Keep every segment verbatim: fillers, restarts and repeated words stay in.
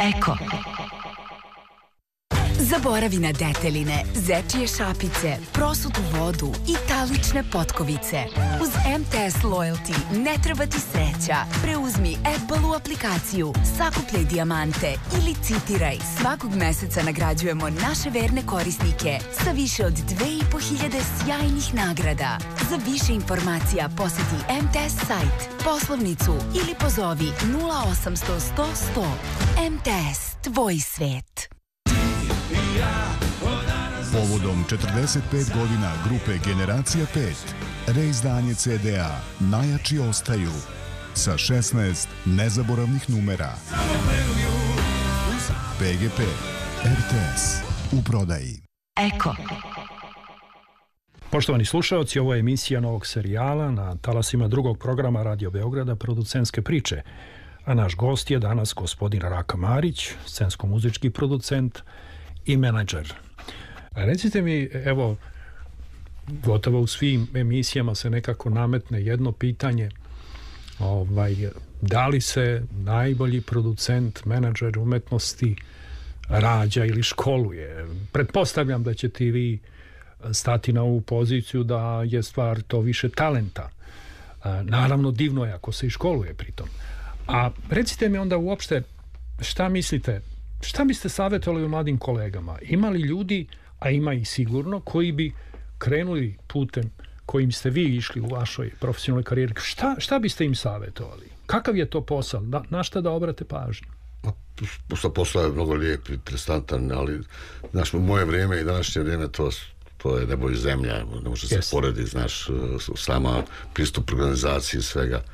Eko. Zaboravi na deteline, zečije šapice, prosutu vodu i talične potkovice. Uz M T S Loyalty ne treba ti sreća. Preuzmi Apple-u aplikaciju, sakupljaj dijamante ili citiraj. Svakog meseca nagrađujemo naše verne korisnike sa više od dve i po hiljade sjajnih nagrada. Za više informacija poseti M T S sajt, poslovnicu ili pozovi nula osamsto sto sto. M T S, tvoj svet. Povodom četrdeset pet godina grupe Generacija pet, reizdanje C D A Najjači ostaju sa šesnaest nezaboravnih numera. P G P, R T S, u prodaji. Eko. Poštovani slušaoci, ovo je emisija novog serijala na talasima drugog programa Radio Beograda Producentske priče. A naš gost je danas gospodin Raka Marić, scensko-muzički producent i menadžer. Recite mi, evo, gotovo u svim emisijama se nekako nametne jedno pitanje, ovaj, da li se najbolji producent, menadžer umetnosti rađa ili školuje? Pretpostavljam da ćete vi stati na ovu poziciju da je stvar to više talenta. Naravno, divno je ako se i školuje pritom. A recite mi onda uopšte, šta mislite, šta biste savjetovali mladim kolegama? Ima li ljudi, a ima i sigurno, koji bi krenuli putem kojim ste vi išli u vašoj profesionalnoj karijeri? Šta, šta biste im savjetovali? Kakav je to posao? Na, na šta da obrate pažnju? Posao posao je mnogo lijep, interesantan, ali znaš, u moje vrijeme i današnje vrijeme to, to je nebo i zemlja, ne može se yes. porediti, znaš, sama pristup organizaciji i svega.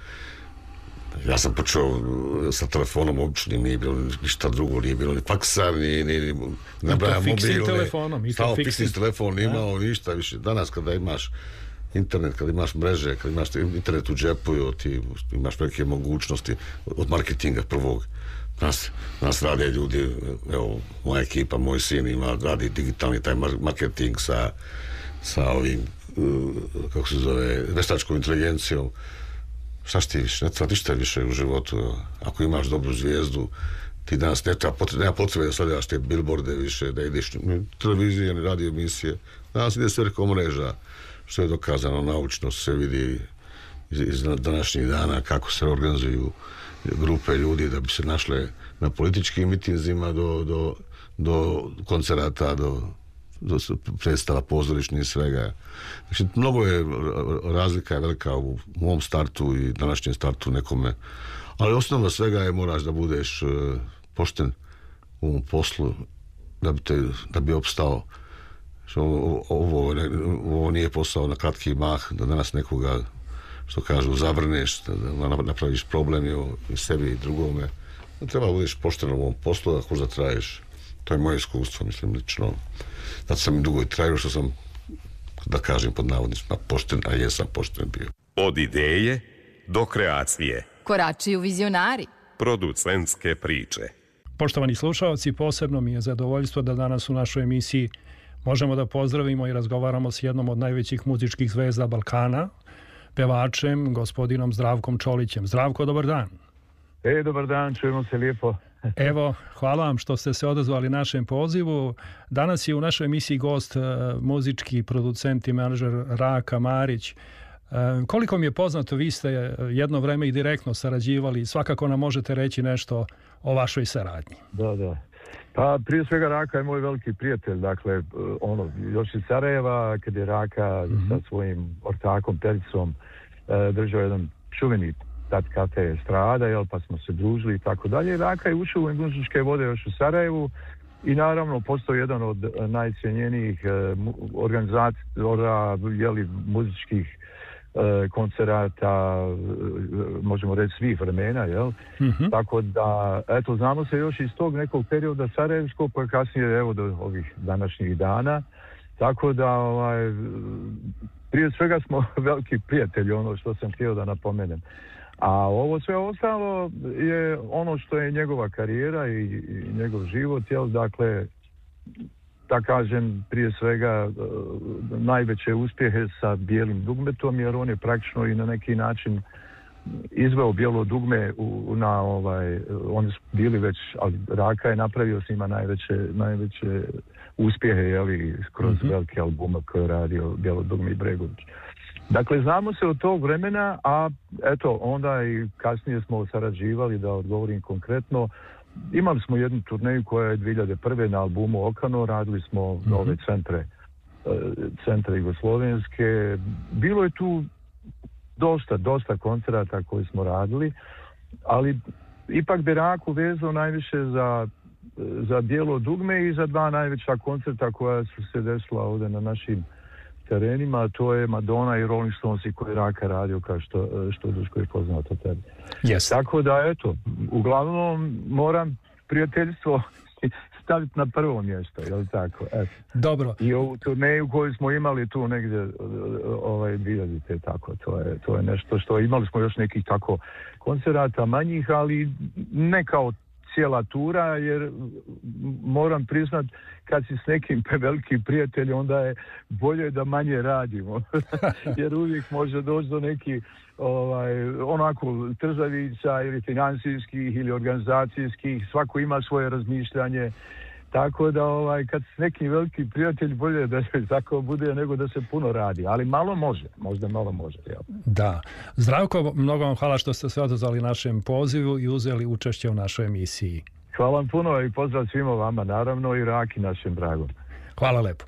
Ja sam počeo sa telefonom običnim, nije bilo ništa drugo, nije bilo ni faksa, ni, ni nabraja mobilne, stao fiksni telefon, imao ništa više. Danas kada imaš internet, kada imaš mreže, kada imaš internet u džepu, ti imaš velike mogućnosti od marketinga prvog. Nas, nas rade ljudi, evo, moja ekipa, moj sin ima, radi digitalni taj marketing sa, sa ovim, kako se zove, veštačkom inteligencijom. Šta ti više, ne treba ništa više u životu. Ako imaš dobru zvijezdu, ti danas ne treba potrebe, nema potrebe da sledjaš te billboarde više, da ideš ni televizije, ni radio emisije. Danas ide sve preko mreža, što je dokazano, naučno se vidi iz, iz današnjih dana kako se organizuju grupe ljudi da bi se našle na političkim mitinzima do, do, do koncerata, do, do predstava pozorišnih i svega. Znači, mnogo je, razlika je velika u mom startu i današnjem startu nekome, ali osnovno svega je moraš da budeš pošten u ovom poslu da bi, te, da bi opstao. Ovo, ovo, ovo nije posao na kratki mah, da danas nekoga, što kažu, zavrneš, da napraviš problem i sebi i drugome. Da treba da budeš pošten u ovom poslu, ako da traješ. To je moje iskustvo, mislim, lično. Zato sam i dugo i trajio, što sam, da kažem pod navodnicima, pošten, a jesam pošten bio. Od ideje do kreacije. Koračuju vizionari. Producentske priče. Poštovani slušalci, posebno mi je zadovoljstvo da danas u našoj emisiji možemo da pozdravimo i razgovaramo s jednom od najvećih muzičkih zvezda Balkana, pevačem, gospodinom Zdravkom Čolićem. Zdravko, dobar dan. E, dobar dan, čujemo se lijepo. Evo, hvala vam što ste se odazvali našem pozivu. Danas je u našoj emisiji gost uh, muzički producent i menadžer Raka Marić. Uh, koliko mi je poznato, vi ste jedno vreme i direktno sarađivali. Svakako nam možete reći nešto o vašoj saradnji. Da, da. Pa prije svega Raka je moj veliki prijatelj. Dakle, ono, još iz Sarajeva, kad je Raka mm-hmm. sa svojim ortakom Pericom uh, držao jedan čuveni tad kafe Estrada, jel, pa smo se družili i tako dalje. Raka je ušao u muzičke vode još u Sarajevu i naravno postao jedan od najcijenjenijih uh, organizatora, jeli, muzičkih uh, koncerata, uh, možemo reći svih vremena, jel? Mm-hmm. Tako da, eto, znamo se još iz tog nekog perioda sarajevskog, pa kasnije, evo, do ovih današnjih dana. Tako da, ovaj, prije svega smo veliki prijatelji, ono što sam htio da napomenem. A ovo sve ostalo je ono što je njegova karijera i, i njegov život, jel, dakle, da kažem, prije svega najveće uspjehe sa bijelim dugmetom, jer on je praktično i na neki način izveo Bijelo dugme u, na ovaj, oni su bili već, ali Raka je napravio s njima najveće, najveće uspjehe, jeli, kroz mm-hmm. velike albume koje je radio Bijelo dugme i Bregović. Dakle, znamo se od tog vremena, a eto, onda i kasnije smo sarađivali, da odgovorim konkretno. Imali smo jednu turneju koja je dvije hiljade prve na albumu Okano, radili smo mm-hmm. ove centre, centre jugoslovenske. Bilo je tu dosta, dosta koncerata koji smo radili, ali ipak bi Raku vezao najviše za, za Bijelo dugme i za dva najveća koncerta koja su se desila ovdje na našim terenima, to je Madonna i Rolling Stonesi koji Raka radio, kao što, što Duško je poznato tebi. Yes. Tako da, eto, uglavnom moram prijateljstvo staviti na prvo mjesto, je li tako? Eto. Dobro. I ovu turneju koju smo imali tu negdje ovaj, dvije hiljadite, tako, to je, to je nešto što imali smo još nekih tako koncerata manjih, ali ne kao cijela tura, jer moram priznat, kad si s nekim veliki prijatelj, onda je bolje da manje radimo. Jer uvijek može doći do nekih ovaj, onako trzavica ili financijskih ili organizacijskih, svako ima svoje razmišljanje. Tako da ovaj, kad s nekim veliki prijatelj, bolje da se tako bude nego da se puno radi. Ali malo može, možda malo može. Jel? Da. Zdravko, mnogo vam hvala što ste se odazvali našem pozivu i uzeli učešće u našoj emisiji. Hvala vam puno i pozdrav svima vama, naravno, i Raki našem dragom. Hvala lepo.